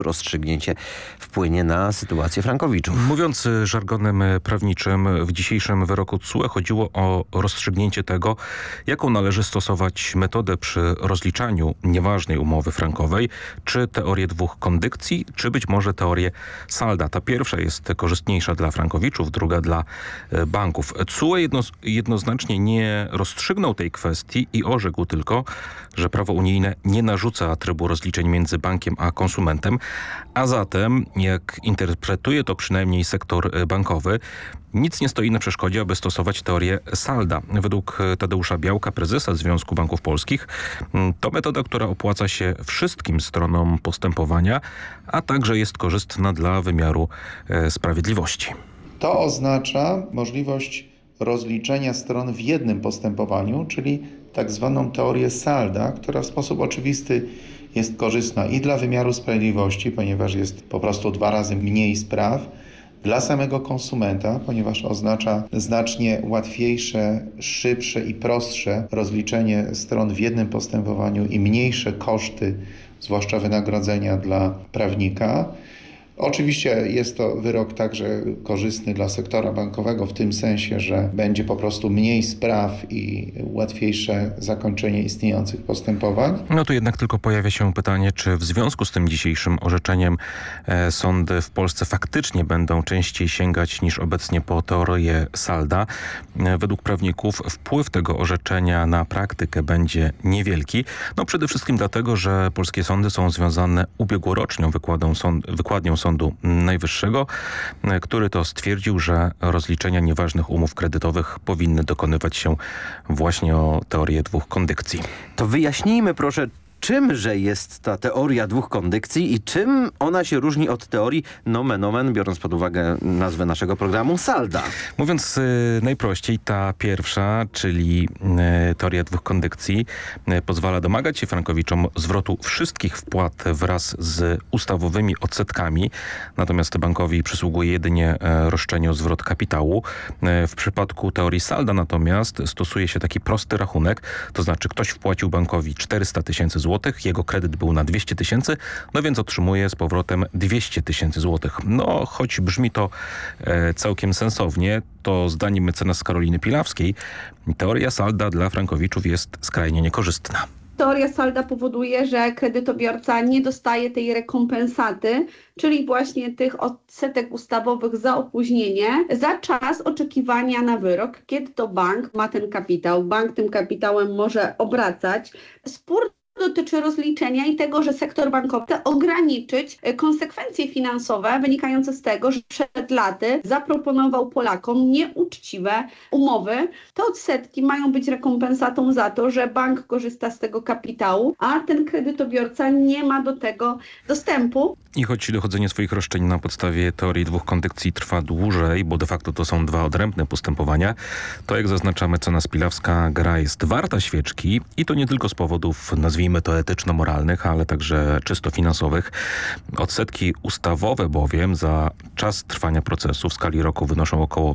rozstrzygnięcie wpłynie na sytuację frankowiczów. Mówiąc żargonem prawniczym, w dzisiejszym wyroku TSUE chodziło o rozstrzygnięcie tego, jaką należy stosować metodę przy rozliczaniu nieważnej umowy frankowej, czy teorię dwóch kondykcji, czy być może teorię salda. Ta pierwsza jest korzystniejsza dla frankowiczów, druga dla banków. TSUE jednoznacznie nie rozstrzygnął tej kwestii i orzekł tylko, że prawo unijne nie narzuca trybu rozliczeń między bankiem a konsumentem, a zatem, jak interpretuje to przynajmniej sektor bankowy, nic nie stoi na przeszkodzie, aby stosować teorię salda. Według Tadeusza Białka, prezesa Związku Banków Polskich, to metoda, która opłaca się wszystkim stronom postępowania, a także jest korzystna dla wymiaru sprawiedliwości. To oznacza możliwość rozliczenia stron w jednym postępowaniu, czyli tak zwaną teorię salda, która w sposób oczywisty jest korzystna i dla wymiaru sprawiedliwości, ponieważ jest po prostu 2 razy mniej spraw, dla samego konsumenta, ponieważ oznacza znacznie łatwiejsze, szybsze i prostsze rozliczenie stron w jednym postępowaniu i mniejsze koszty, zwłaszcza wynagrodzenia dla prawnika. Oczywiście jest to wyrok także korzystny dla sektora bankowego w tym sensie, że będzie po prostu mniej spraw i łatwiejsze zakończenie istniejących postępowań. No tu jednak tylko pojawia się pytanie, czy w związku z tym dzisiejszym orzeczeniem sądy w Polsce faktycznie będą częściej sięgać niż obecnie po teorię salda. Według prawników wpływ tego orzeczenia na praktykę będzie niewielki. No przede wszystkim dlatego, że polskie sądy są związane ubiegłoroczną wykładnią Sądu Najwyższego, który to stwierdził, że rozliczenia nieważnych umów kredytowych powinny dokonywać się właśnie o teorię dwóch kondykcji. To wyjaśnijmy proszę, czymże jest ta teoria dwóch kondykcji i czym ona się różni od teorii nomen omen, biorąc pod uwagę nazwę naszego programu, salda? Mówiąc najprościej, ta pierwsza, czyli teoria dwóch kondykcji, pozwala domagać się frankowiczom zwrotu wszystkich wpłat wraz z ustawowymi odsetkami, natomiast bankowi przysługuje jedynie roszczenie o zwrot kapitału. W przypadku teorii salda natomiast stosuje się taki prosty rachunek, to znaczy ktoś wpłacił bankowi 400 tysięcy złotych, jego kredyt był na 200 tysięcy, no więc otrzymuje z powrotem 200 tysięcy złotych. No, choć brzmi to całkiem sensownie, to zdaniem mecenas Karoliny Pilawskiej teoria salda dla frankowiczów jest skrajnie niekorzystna. Teoria salda powoduje, że kredytobiorca nie dostaje tej rekompensaty, czyli właśnie tych odsetek ustawowych za opóźnienie, za czas oczekiwania na wyrok, kiedy to bank ma ten kapitał. Bank tym kapitałem może obracać. Spór dotyczy rozliczenia i tego, że sektor bankowy chce ograniczyć konsekwencje finansowe wynikające z tego, że przed laty zaproponował Polakom nieuczciwe umowy. Te odsetki mają być rekompensatą za to, że bank korzysta z tego kapitału, a ten kredytobiorca nie ma do tego dostępu. I choć dochodzenie swoich roszczeń na podstawie teorii dwóch kondykcji trwa dłużej, bo de facto to są 2 odrębne postępowania, to jak zaznacza mecenas Pilawska, gra jest warta świeczki i to nie tylko z powodów, nazwijmy to etyczno-moralnych, ale także czysto finansowych. Odsetki ustawowe bowiem za czas trwania procesu w skali roku wynoszą około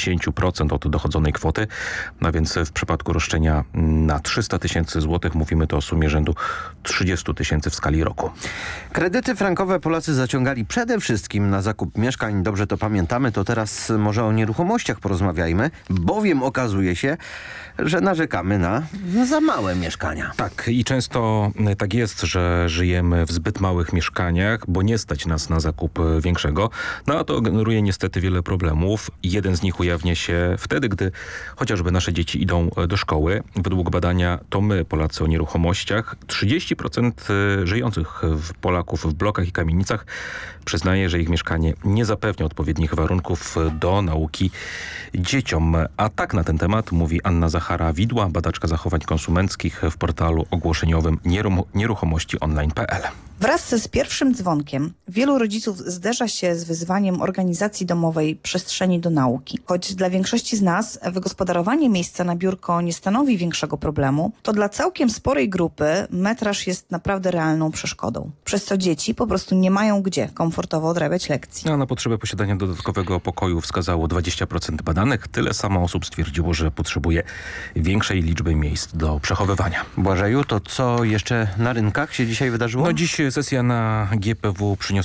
10% od dochodzonej kwoty, no więc w przypadku roszczenia na 300 tysięcy złotych mówimy to o sumie rzędu 30 tysięcy w skali roku. Kredyty frankowe Polacy zaciągali przede wszystkim na zakup mieszkań. Dobrze to pamiętamy, to teraz może o nieruchomościach porozmawiajmy, bowiem okazuje się, że narzekamy na za małe mieszkania. Tak, i często tak jest, że żyjemy w zbyt małych mieszkaniach, bo nie stać nas na zakup większego. No a to generuje niestety wiele problemów. Jeden z nich ujawnia się wtedy, gdy chociażby nasze dzieci idą do szkoły. Według badania To my, Polacy o nieruchomościach, 30% żyjących Polaków w blokach i kamienicach przyznaje, że ich mieszkanie nie zapewnia odpowiednich warunków do nauki dzieciom. A tak na ten temat mówi Anna Zachara-Widła, badaczka zachowań konsumenckich w portalu ogłoszeniowym nieruchomościonline.pl. Wraz z pierwszym dzwonkiem wielu rodziców zderza się z wyzwaniem organizacji domowej przestrzeni do nauki. Choć dla większości z nas wygospodarowanie miejsca na biurko nie stanowi większego problemu, to dla całkiem sporej grupy metraż jest naprawdę realną przeszkodą. Przez co dzieci po prostu nie mają gdzie komfortowo odrabiać lekcji. A na potrzebę posiadania dodatkowego pokoju wskazało 20% badanych. Tyle samo osób stwierdziło, że potrzebuje większej liczby miejsc do przechowywania. Błażeju, to co jeszcze na rynkach się dzisiaj wydarzyło? No dziś sesja na GPW przyniosła